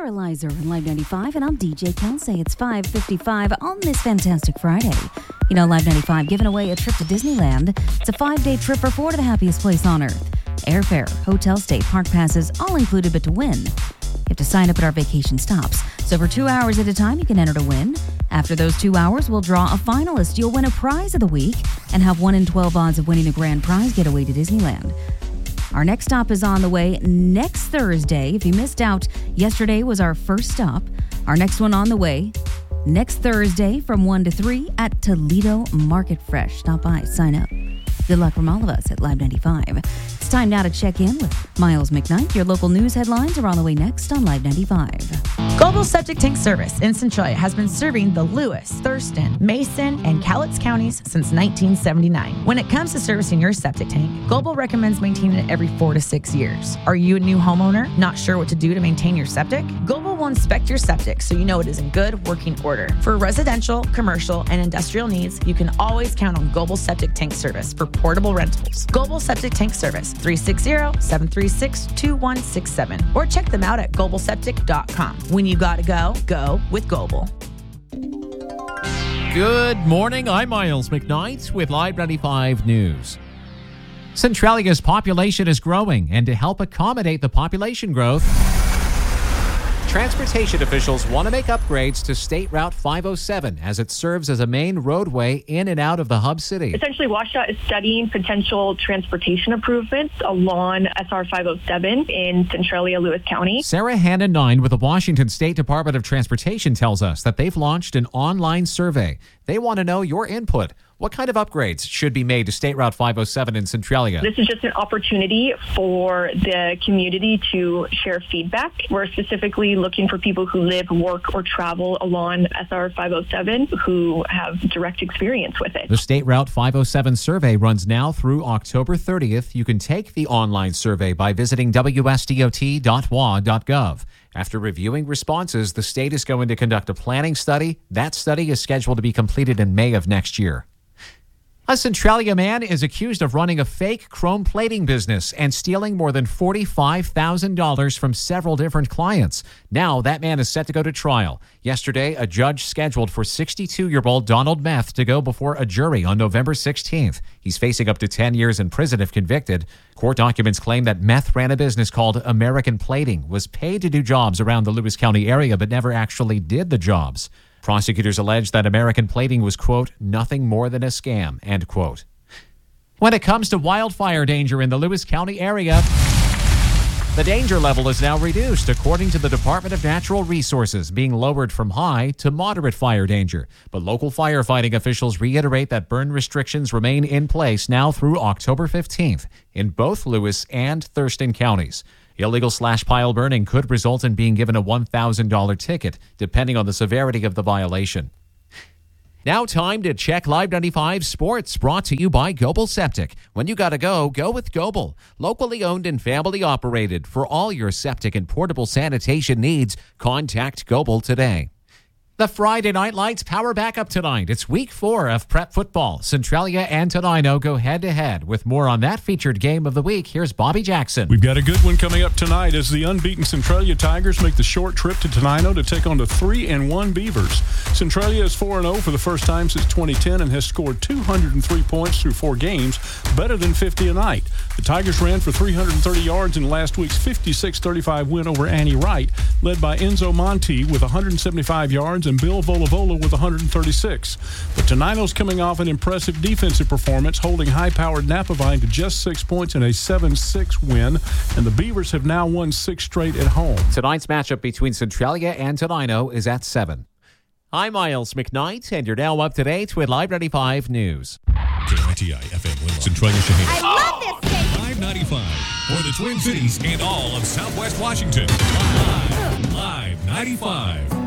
Sarah Lizer on Live 95, and I'm DJ Kelsey. It's 5:55 on this fantastic Friday. You know, Live 95 giving away a trip to Disneyland. It's a 5-day trip for 4 to the happiest place on earth. Airfare, hotel stay, park passes, all included, but to win, you have to sign up at our vacation stops. So for 2 hours at a time, you can enter to win. After those 2 hours, we'll draw a finalist. You'll win a prize of the week and have 1 in 12 odds of winning a grand prize getaway to Disneyland. Our next stop is on the way next Thursday. If you missed out, yesterday was our first stop. Our next one on the way next Thursday from 1 to 3 at Toledo Market Fresh. Stop by, sign up. Good luck from all of us at Live 95. It's time now to check in with Miles McKnight. Your local news headlines are on the way next on Live 95. Global Septic Tank Service in Centralia has been serving the Lewis, Thurston, Mason, and Cowlitz counties since 1979. When it comes to servicing your septic tank, Global recommends maintaining it every 4 to 6 years. Are you a new homeowner, not sure what to do to maintain your septic? Global will inspect your septic so you know it is in good working order. For residential, commercial, and industrial needs, you can always count on Global Septic Tank Service for portable rentals. Global Septic Tank Service, 360-736-2167. Or check them out at globalseptic.com. When you gotta go, go with Global. Good morning. I'm Miles McKnight with Live 95 News. Centralia's population is growing, and to help accommodate the population growth, transportation officials want to make upgrades to State Route 507 as it serves as a main roadway in and out of the hub city. Essentially, WashDOT is studying potential transportation improvements along SR 507 in Centralia, Lewis County. Sarah Hannon-Nine with the Washington State Department of Transportation tells us that they've launched an online survey. They want to know your input. What kind of upgrades should be made to State Route 507 in Centralia? This is just an opportunity for the community to share feedback. We're specifically looking for people who live, work, or travel along SR 507 who have direct experience with it. The State Route 507 survey runs now through October 30th. You can take the online survey by visiting wsdot.wa.gov. After reviewing responses, the state is going to conduct a planning study. That study is scheduled to be completed in May of next year. A Centralia man is accused of running a fake chrome plating business and stealing more than $45,000 from several different clients. Now, that man is set to go to trial. Yesterday, a judge scheduled for 62-year-old Donald Meth to go before a jury on November 16th. He's facing up to 10 years in prison if convicted. Court documents claim that Meth ran a business called American Plating, was paid to do jobs around the Lewis County area, but never actually did the jobs. Prosecutors allege that American Plating was, quote, nothing more than a scam, end quote. When it comes to wildfire danger in the Lewis County area, the danger level is now reduced, according to the Department of Natural Resources, being lowered from high to moderate fire danger. But local firefighting officials reiterate that burn restrictions remain in place now through October 15th in both Lewis and Thurston counties. Illegal slash-pile burning could result in being given a $1,000 ticket, depending on the severity of the violation. Now time to check Live 95 Sports, brought to you by Global Septic. When you gotta go, go with Global. Locally owned and family operated. For all your septic and portable sanitation needs, contact Global today. The Friday Night Lights power back up tonight. It's week 4 of prep football. Centralia and Tenino go head-to-head. With more on that featured game of the week, here's Bobby Jackson. We've got a good one coming up tonight as the unbeaten Centralia Tigers make the short trip to Tenino to take on the 3-1 Beavers. Centralia is 4-0 for the first time since 2010 and has scored 203 points through 4 games, better than 50 a night. The Tigers ran for 330 yards in last week's 56-35 win over Annie Wright, led by Enzo Monti with 175 yards and Bill Volavola with 136. But Tenino's coming off an impressive defensive performance, holding high-powered Napavine to just 6 points in a 7-6 win, and the Beavers have now won 6 straight at home. Tonight's matchup between Centralia and Tenino is at 7. I'm Miles McKnight, and you're now up to date with Live 95 News. KITI FM Willow, Centralia Shaheen. I love this station. Live 95 for the Twin Cities and all of Southwest Washington. Live 95.